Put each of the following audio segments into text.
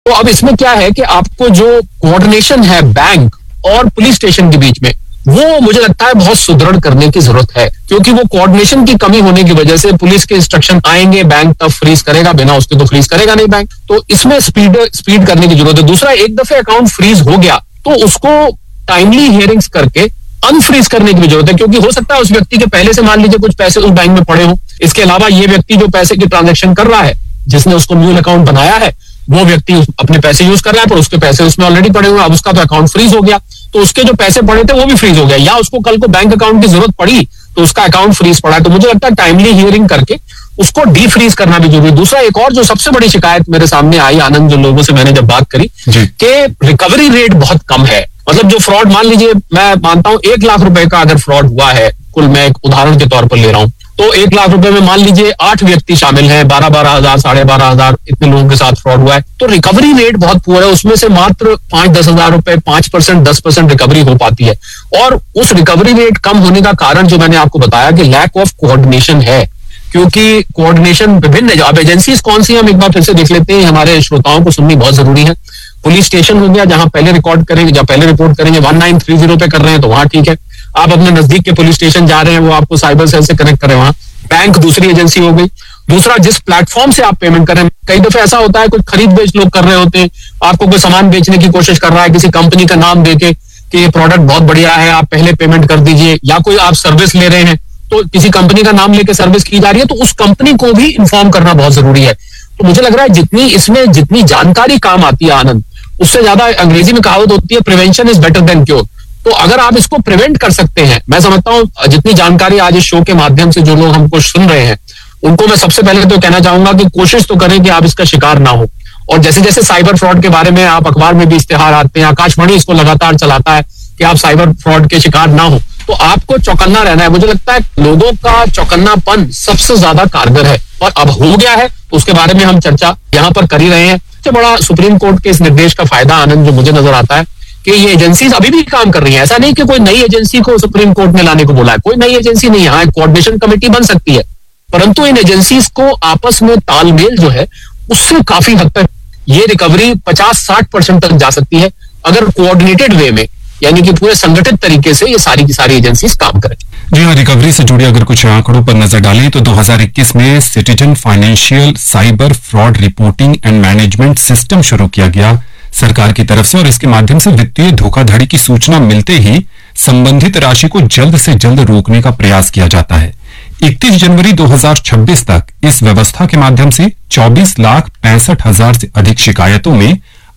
तो अब इसमें क्या है कि आपको जो कोऑर्डिनेशन है बैंक और पुलिस स्टेशन के बीच में, वो मुझे लगता है बहुत सुदृढ़ करने की जरूरत है, क्योंकि वो कोऑर्डिनेशन की कमी होने की वजह से पुलिस के इंस्ट्रक्शन आएंगे, बैंक तब फ्रीज करेगा, बिना उसके तो फ्रीज करेगा नहीं बैंक। तो इसमें स्पीड करने की जरूरत है। दूसरा, एक दफे अकाउंट फ्रीज हो गया तो उसको टाइमली हियरिंग्स करके अनफ्रीज करने की भी जरूरत है, क्योंकि हो सकता है उस व्यक्ति के पहले से मान लीजिए कुछ पैसे उस बैंक में पड़े हो। इसके अलावा ये व्यक्ति जो पैसे की ट्रांजैक्शन कर रहा है, जिसने उसको म्यूल अकाउंट बनाया है, वो व्यक्ति अपने पैसे यूज कर रहा है, पर उसके पैसे उसमें ऑलरेडी पड़े हुए, अब उसका तो अकाउंट फ्रीज हो गया, तो उसके जो पैसे पड़े थे वो भी फ्रीज हो गया, या उसको कल को बैंक अकाउंट की जरूरत पड़ी तो उसका अकाउंट फ्रीज पड़ा है। तो मुझे लगता है टाइमली हियरिंग करके उसको डीफ्रीज करना भी जरूरी है। दूसरा, एक और जो सबसे बड़ी शिकायत मेरे सामने आई आनंद, जो लोगों से मैंने जब बात करी कि रिकवरी रेट बहुत कम है। मतलब जो फ्रॉड, मान लीजिए मैं मानता हूं 1 लाख रुपए का अगर फ्रॉड हुआ है कुल, मैं एक उदाहरण के तौर पर ले रहा हूं, तो 1 लाख रुपए में मान लीजिए 8 व्यक्ति शामिल हैं, 12,000 12,500 इतने लोगों के साथ फ्रॉड हुआ है, तो रिकवरी रेट बहुत पुअर है। उसमें से मात्र 5-10 हजार रुपए, 5%, 10% रिकवरी हो पाती है। और उस रिकवरी रेट कम होने का कारण जो मैंने आपको बताया कि लैक ऑफ कोऑर्डिनेशन है, क्योंकि कोऑर्डिनेशन विभिन्न, अब एजेंसीज कौन सी हम एक बार फिर से देख लेते हैं, हमारे श्रोताओं को सुननी बहुत जरूरी है। पुलिस स्टेशन हो गया, जहां पहले रिकॉर्ड करेंगे, जहां पहले रिपोर्ट करेंगे, 1930 पे कर रहे हैं तो वहां ठीक है। आप अपने नजदीक के पुलिस स्टेशन जा रहे हैं, वो आपको साइबर सेल से कनेक्ट करें, वहां बैंक दूसरी एजेंसी हो गई। दूसरा, जिस प्लेटफॉर्म से आप पेमेंट कर रहे हैं, कई दफे ऐसा होता है कुछ खरीद बेच लोग कर रहे होते हैं, आपको कोई सामान बेचने की कोशिश कर रहा है किसी कंपनी का नाम देके कि ये प्रोडक्ट बहुत बढ़िया है, आप पहले पेमेंट कर दीजिए, या कोई आप सर्विस ले रहे हैं तो किसी कंपनी का नाम लेके सर्विस की जा रही है, तो उस कंपनी को भी इन्फॉर्म करना बहुत जरूरी है। तो मुझे लग रहा है जितनी जानकारी काम आती है आनंद, उससे ज्यादा, अंग्रेजी में कहावत होती है prevention is better than cure. तो अगर आप इसको प्रिवेंट कर सकते हैं, मैं समझता हूं जितनी जानकारी आज इस शो के माध्यम से जो लोग हमको सुन रहे हैं, उनको मैं सबसे पहले तो कहना चाहूंगा कि कोशिश तो करें कि आप इसका शिकार ना हो। और जैसे जैसे साइबर फ्रॉड के बारे में आप अखबार में भी इश्तेहार आते हैं, आकाशवाणी इसको लगातार चलाता है कि आप साइबर फ्रॉड के शिकार ना हो, तो आपको चौकन्ना रहना है। मुझे लगता है लोगों का चौकन्नापन सबसे ज्यादा कारगर है, और अब हो गया है तो उसके बारे में हम चर्चा यहाँ पर कर ही रहे हैं। सबसे बड़ा सुप्रीम कोर्ट के इस निर्देश का फायदा आनंद जो मुझे नजर आता है कि ये एजेंसीज अभी भी काम कर रही हैं। ऐसा नहीं कि कोई नई एजेंसी को सुप्रीम कोर्ट ने लाने को बोला है, कोई नई एजेंसी नहीं, यहाँ एक कोऑर्डिनेशन कमेटी बन सकती है, परंतु इन एजेंसीज को आपस में तालमेल जो है उससे काफी हद तक ये रिकवरी 50-60% तक जा सकती है, अगर कोऑर्डिनेटेड वे में, यानी कि पूरे संगठित तरीके से ये सारी की सारी एजेंसीज काम करें। जी हाँ, रिकवरी से जुड़े अगर कुछ आंकड़ों पर नजर डालें तो 2021 में citizen financial cyber fraud reporting and management system शुरू किया गया सरकार की तरफ से, और इसके माध्यम से वित्तीय धोखाधड़ी की सूचना मिलते ही संबंधित राशि को जल्द से जल्द रोकने का प्रयास किया जाता है। 31 जनवरी 2026 तक इस व्यवस्था के माध्यम से 24,65,000 से अधिक शिकायतों में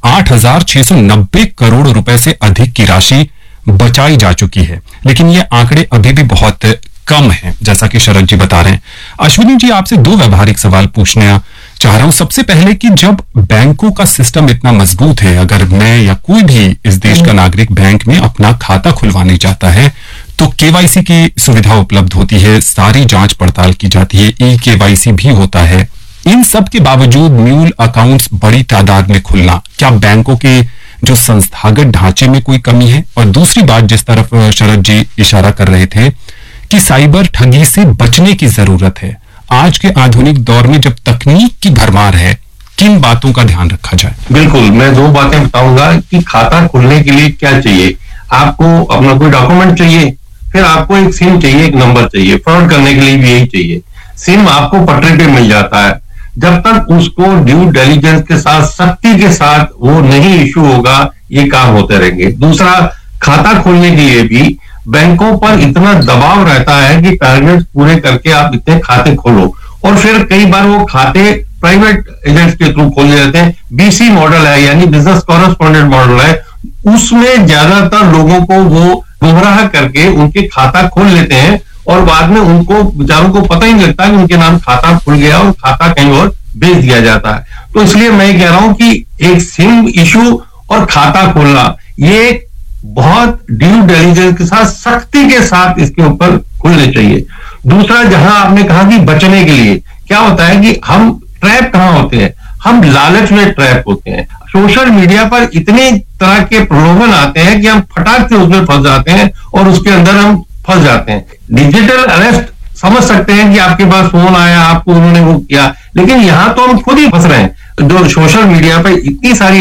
8,690 करोड़ रुपए से अधिक की राशि बचाई जा चुकी है। लेकिन ये आंकड़े अभी भी बहुत कम हैं, जैसा कि शरद जी बता रहे हैं। अश्विनी जी, आपसे 2 व्यवहारिक सवाल पूछना चाह रहा हूं। सबसे पहले कि जब बैंकों का सिस्टम इतना मजबूत है, अगर मैं या कोई भी इस देश का नागरिक बैंक में अपना खाता खुलवाने जाता है तो केवाईसी की सुविधा उपलब्ध होती है, सारी जांच पड़ताल की जाती है, ई केवाईसी भी होता है। इन सब के बावजूद म्यूल अकाउंट्स बड़ी तादाद में खुलना, क्या बैंकों के जो संस्थागत ढांचे में कोई कमी है? और दूसरी बात जिस तरफ शरद जी इशारा कर रहे थे कि साइबर ठगी से बचने की जरूरत है, आज के आधुनिक दौर में जब तकनीक की भरमार है, किन बातों का ध्यान रखा जाए? बिल्कुल, मैं 2 बातें बताऊंगा कि खाता खोलने के लिए क्या चाहिए। आपको अपना कोई डॉक्यूमेंट चाहिए, फिर आपको एक सिम चाहिए, एक नंबर चाहिए। फ्रॉड करने के लिए भी यही चाहिए। सिम आपको पटरी पे मिल जाता है, जब तक उसको ड्यू डिलिजेंस के साथ, सख्ती के साथ वो नहीं इशू होगा, ये काम होते रहेंगे। दूसरा, खाता खोलने के लिए भी बैंकों पर इतना दबाव रहता है कि टारगेट पूरे करके आप इतने खाते खोलो, और फिर कई बार वो खाते प्राइवेट एजेंट्स के थ्रू खोल जाते हैं। बीसी मॉडल है, यानी बिजनेस कॉरेस्पॉन्डेंट मॉडल है, उसमें ज्यादातर लोगों को वो गुमराह करके उनके खाता खोल लेते हैं, और बाद में उनको बेचारों को पता ही नहीं लगता कि उनके नाम खाता खुल गया और खाता कहीं और भेज दिया जाता है। तो इसलिए मैं कह रहा हूं कि एक सिम इशू और खाता खोलना, ये बहुत ड्यू डिलिजेंस के साथ, सख्ती के साथ इसके ऊपर खुलने चाहिए। दूसरा, जहां आपने कहा कि बचने के लिए क्या होता है कि हम ट्रैप कहां होते हैं, हम लालच में ट्रैप होते हैं। सोशल मीडिया पर इतने तरह के प्रलोभन आते हैं कि हम फटाक से उसमें फंस जाते हैं और उसके अंदर हम फंस जाते हैं। डिजिटल अरेस्ट समझ सकते हैं कि आपके पास फोन आया, आपको उन्होंने वो किया, लेकिन यहां तो हम खुद ही फंस रहे हैं। जो सोशल मीडिया पर इतनी सारी